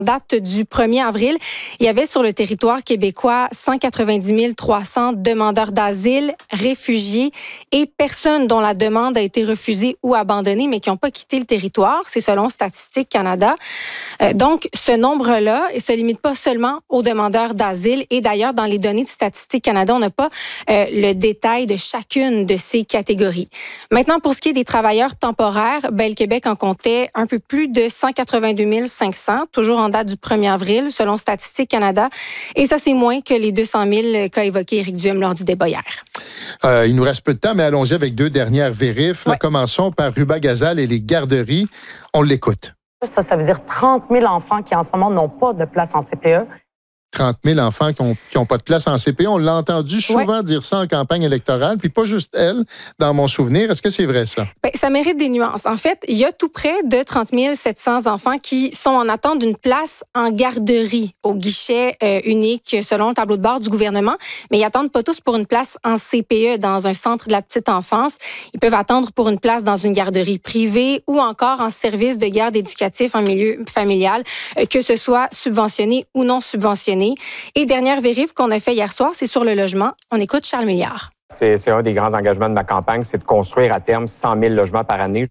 date du 1er avril, il y avait sur le territoire québécois 190 300 demandeurs d'asile, réfugiés et personnes dont la demande a été refusée ou abandonnée, mais qui n'ont pas quitté le territoire. C'est selon Statistique Canada. Donc, ce nombre-là ne se limite pas seulement aux demandeurs d'asile. Et d'ailleurs, dans les données de Statistique Canada, on n'a pas le détail de chacune de ces catégories. Maintenant, pour ce qui est des travailleurs temporaires, le Québec en comptait un peu plus de 182 500, toujours en date du 1er avril, selon Statistique Canada. Et ça, c'est moins que les 200 000 qu'a évoqué Éric Duhem lors du débat hier. Il nous reste peu de temps, mais allons-y avec deux dernières vérifs. Ouais. Commençons par Ruba-Gazal et les garderies. On l'écoute. Ça veut dire 30 000 enfants qui, en ce moment, n'ont pas de place en CPE. 30 000 enfants qui n'ont pas de place en CPE. On l'a entendu souvent dire ça en campagne électorale, puis pas juste elle, dans mon souvenir. Est-ce que c'est vrai, ça? Ça mérite des nuances. En fait, il y a tout près de 30 700 enfants qui sont en attente d'une place en garderie au guichet unique selon le tableau de bord du gouvernement, mais ils n'attendent pas tous pour une place en CPE dans un centre de la petite enfance. Ils peuvent attendre pour une place dans une garderie privée ou encore en service de garde éducatif en milieu familial, que ce soit subventionné ou non subventionné. Et dernière vérif qu'on a fait hier soir, c'est sur le logement. On écoute Charles Milliard. C'est un des grands engagements de ma campagne, c'est de construire à terme 100 000 logements par année.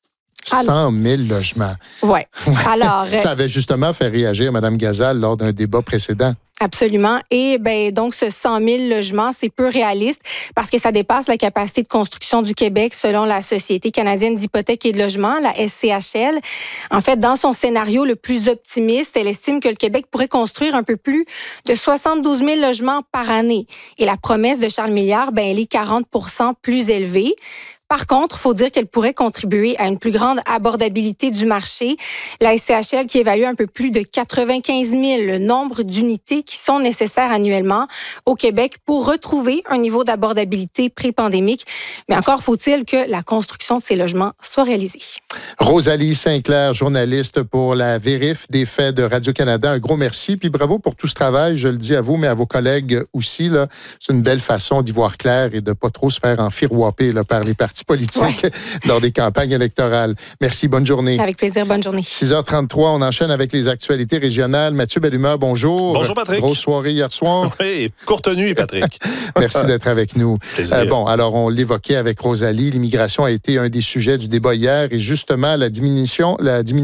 100 000 logements. Oui. Alors, ça avait justement fait réagir Mme Gazal lors d'un débat précédent. Absolument. Et donc, ce 100 000 logements, c'est peu réaliste parce que ça dépasse la capacité de construction du Québec selon la Société canadienne d'hypothèques et de logement, la SCHL. En fait, dans son scénario le plus optimiste, elle estime que le Québec pourrait construire un peu plus de 72 000 logements par année. Et la promesse de Charles Milliard, elle est 40 % plus élevée. Par contre, il faut dire qu'elle pourrait contribuer à une plus grande abordabilité du marché. La SCHL qui évalue un peu plus de 95 000 le nombre d'unités qui sont nécessaires annuellement au Québec pour retrouver un niveau d'abordabilité pré-pandémique. Mais encore faut-il que la construction de ces logements soit réalisée. Rosalie Sinclair, journaliste pour la Vérif des faits de Radio-Canada. Un gros merci, puis bravo pour tout ce travail. Je le dis à vous, mais à vos collègues aussi. Là, c'est une belle façon d'y voir clair et de ne pas trop se faire enfirouaper là, par les partis politiques lors des campagnes électorales. Merci, bonne journée. Avec plaisir, bonne journée. 6h33, on enchaîne avec les actualités régionales. Mathieu Bellumeur, bonjour. Bonjour, Patrick. Grosse soirée hier soir. Oui, courte nuit, Patrick. Merci d'être avec nous. Alors, on l'évoquait avec Rosalie, l'immigration a été un des sujets du débat hier et justement, la diminution,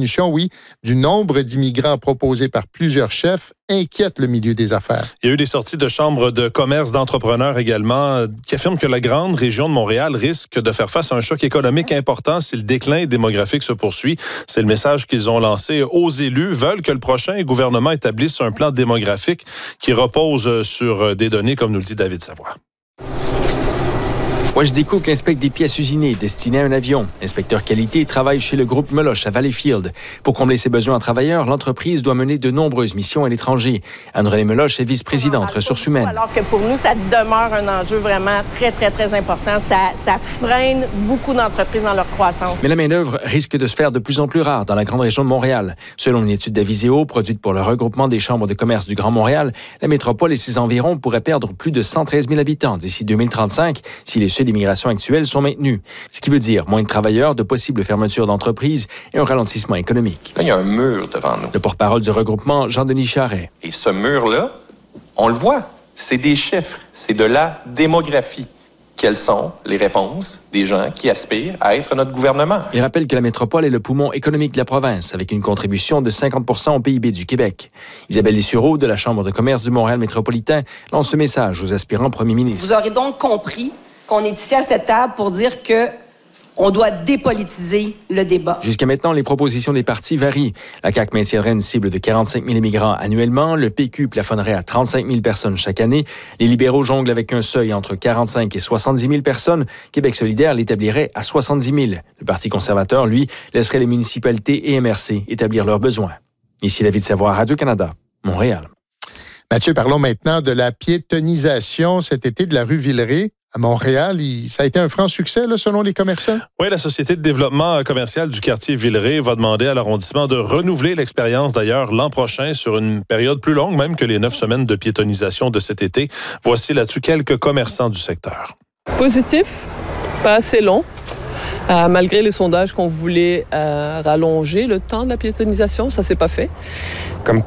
du nombre d'immigrants proposés par plusieurs chefs inquiète le milieu des affaires. Il y a eu des sorties de chambres de commerce d'entrepreneurs également qui affirment que la grande région de Montréal risque de faire face à un choc économique important si le déclin démographique se poursuit. C'est le message qu'ils ont lancé aux élus. Veulent que le prochain gouvernement établisse un plan démographique qui repose sur des données, comme nous le dit David Savoie. Wajdi Cook inspecte des pièces usinées destinées à un avion. Inspecteur qualité travaille chez le groupe Meloche à Valleyfield. Pour combler ses besoins en travailleurs, l'entreprise doit mener de nombreuses missions à l'étranger. Anne-Renée Meloche est vice-présidente ressources humaines. Alors que pour nous, ça demeure un enjeu vraiment très, très, très important. Ça freine beaucoup d'entreprises dans leur croissance. Mais la main-d'œuvre risque de se faire de plus en plus rare dans la grande région de Montréal. Selon une étude d'Aviseo produite pour le regroupement des chambres de commerce du Grand Montréal, la métropole et ses environs pourraient perdre plus de 113 000 habitants d'ici 2035 si les seuils d'immigration actuels sont maintenus. Ce qui veut dire moins de travailleurs, de possibles fermetures d'entreprises et un ralentissement économique. Là, il y a un mur devant nous. Le porte-parole du regroupement, Jean-Denis Charret. Et ce mur-là, on le voit, c'est des chiffres, c'est de la démographie. Quelles sont les réponses des gens qui aspirent à être notre gouvernement? Il rappelle que la métropole est le poumon économique de la province, avec une contribution de 50 % au PIB du Québec. Isabelle Dessureau, de la Chambre de commerce du Montréal métropolitain, lance ce message aux aspirants premiers ministres. Vous aurez donc compris qu'on est ici à cette table pour dire que on doit dépolitiser le débat. Jusqu'à maintenant, les propositions des partis varient. La CAQ maintiendrait une cible de 45 000 immigrants annuellement. Le PQ plafonnerait à 35 000 personnes chaque année. Les libéraux jonglent avec un seuil entre 45 et 70 000 personnes. Québec solidaire l'établirait à 70 000. Le Parti conservateur, lui, laisserait les municipalités et MRC établir leurs besoins. Ici David Savoie, Radio-Canada, Montréal. Mathieu, parlons maintenant de la piétonisation cet été de la rue Villeray. À Montréal, ça a été un franc succès, là, selon les commerçants? Oui, la Société de développement commercial du quartier Villeray va demander à l'arrondissement de renouveler l'expérience, d'ailleurs, l'an prochain, sur une période plus longue, même que les 9 semaines de piétonisation de cet été. Voici là-dessus quelques commerçants du secteur. Positif, pas assez long. Malgré les sondages qu'on voulait rallonger le temps de la piétonisation, ça s'est pas fait. Comme